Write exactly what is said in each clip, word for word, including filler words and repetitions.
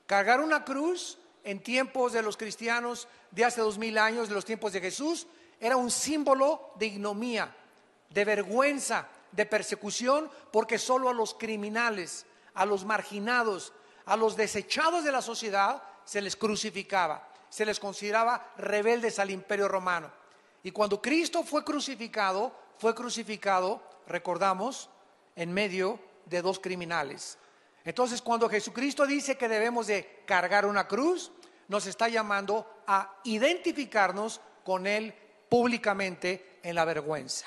Cargar una cruz en tiempos de los cristianos de hace dos mil años, de los tiempos de Jesús, era un símbolo de ignominia, de vergüenza, de persecución, porque solo a los criminales, a los marginados, a los desechados de la sociedad se les crucificaba, se les consideraba rebeldes al imperio romano. Y cuando Cristo fue crucificado, fue crucificado, recordamos, en medio de dos criminales. Entonces, cuando Jesucristo dice que debemos de cargar una cruz, nos está llamando a identificarnos con Él públicamente en la vergüenza,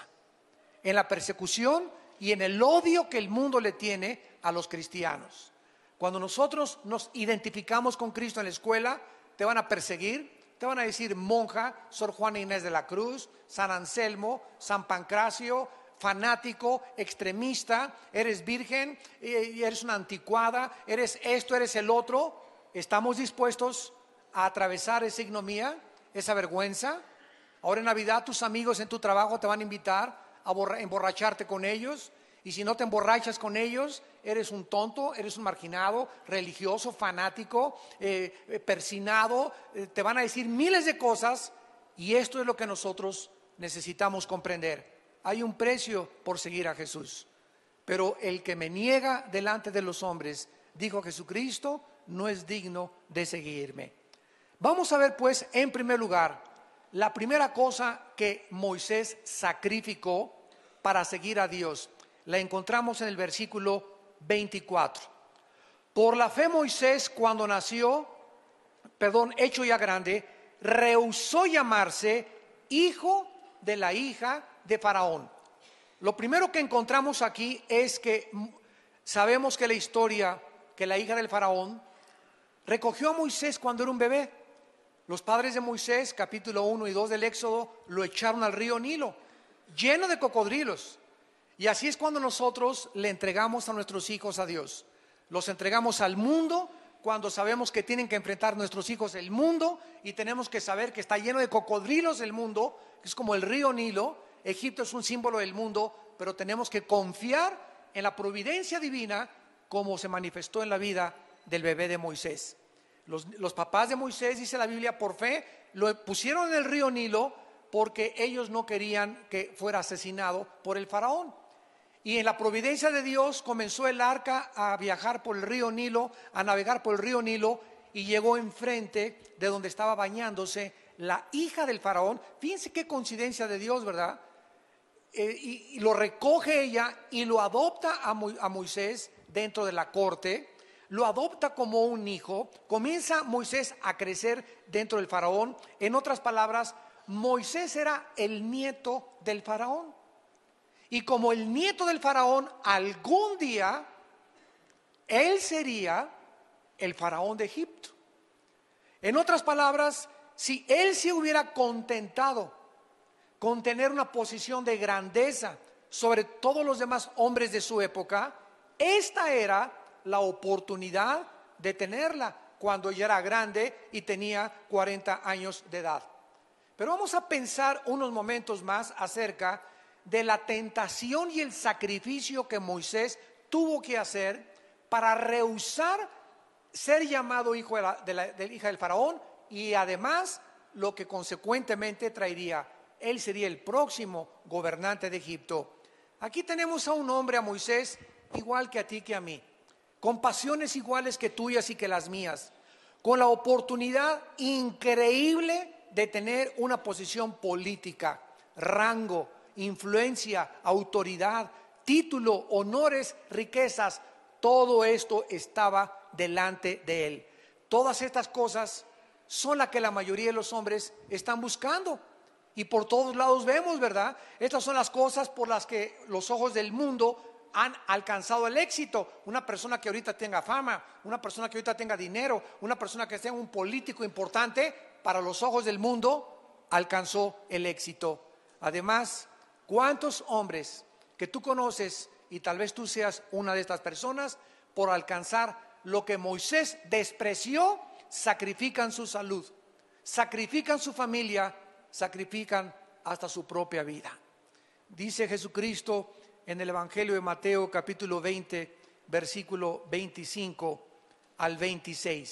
en la persecución y en el odio que el mundo le tiene a los cristianos. Cuando nosotros nos identificamos con Cristo en la escuela, te van a perseguir, te van a decir monja, Sor Juana Inés de la Cruz, San Anselmo, San Pancracio, fanático, extremista, eres virgen, eres una anticuada, eres esto, eres el otro. ¿Estamos dispuestos a atravesar esa ignominia, esa vergüenza? Ahora en Navidad tus amigos en tu trabajo te van a invitar a emborracharte con ellos, y si no te emborrachas con ellos, eres un tonto, eres un marginado, religioso, fanático, eh, persinado, eh, te van a decir miles de cosas, y esto es lo que nosotros necesitamos comprender. Hay un precio por seguir a Jesús, pero el que me niega delante de los hombres, dijo Jesucristo, no es digno de seguirme. Vamos a ver pues, en primer lugar, la primera cosa que Moisés sacrificó para seguir a Dios. La encontramos en el versículo veinticuatro. Por la fe Moisés, cuando nació, perdón, hecho ya grande, rehusó llamarse hijo de la hija de Faraón. Lo primero que encontramos aquí es que sabemos que la historia, que la hija del Faraón recogió a Moisés cuando era un bebé. Los padres de Moisés, capítulo uno y dos del Éxodo, lo echaron al río Nilo, lleno de cocodrilos. Y así es cuando nosotros le entregamos a nuestros hijos a Dios. Los entregamos al mundo cuando sabemos que tienen que enfrentar nuestros hijos el mundo, y tenemos que saber que está lleno de cocodrilos el mundo, que es como el río Nilo. Egipto es un símbolo del mundo, pero tenemos que confiar en la providencia divina como se manifestó en la vida del bebé de Moisés. Los, los papás de Moisés, dice la Biblia, por fe lo pusieron en el río Nilo porque ellos no querían que fuera asesinado por el faraón. Y en la providencia de Dios comenzó el arca a viajar por el río Nilo, a navegar por el río Nilo, y llegó enfrente de donde estaba bañándose la hija del faraón. Fíjense qué coincidencia de Dios, ¿verdad? Eh, y, y lo recoge ella y lo adopta a, Mo, a Moisés dentro de la corte, lo adopta como un hijo. Comienza Moisés a crecer dentro del faraón. En otras palabras, Moisés era el nieto del faraón. Y como el nieto del faraón, algún día él sería el faraón de Egipto. En otras palabras, si él se hubiera contentado con tener una posición de grandeza sobre todos los demás hombres de su época, esta era la oportunidad de tenerla cuando ya era grande y tenía cuarenta años de edad. Pero vamos a pensar unos momentos más acerca de la tentación y el sacrificio que Moisés tuvo que hacer para rehusar ser llamado hijo de la, de la, de la hija del faraón, y además lo que consecuentemente traería, él sería el próximo gobernante de Egipto. Aquí tenemos a un hombre, a Moisés, igual que a ti, que a mí, con pasiones iguales que tuyas y que las mías, con la oportunidad increíble de tener una posición política, rango, influencia, autoridad, título, honores, riquezas. Todo esto estaba delante de él. Todas estas cosas son las que la mayoría de los hombres están buscando, y por todos lados vemos, ¿verdad? Estas son las cosas por las que los ojos del mundo han alcanzado el éxito. Una persona que ahorita tenga fama, una persona que ahorita tenga dinero, una persona que sea un político importante, para los ojos del mundo alcanzó el éxito. Además, ¿cuántos hombres que tú conoces, y tal vez tú seas una de estas personas, por alcanzar lo que Moisés despreció, sacrifican su salud, sacrifican su familia, sacrifican hasta su propia vida? Dice Jesucristo en el Evangelio de Mateo, capítulo veinte, versículo veinticinco al veintiséis.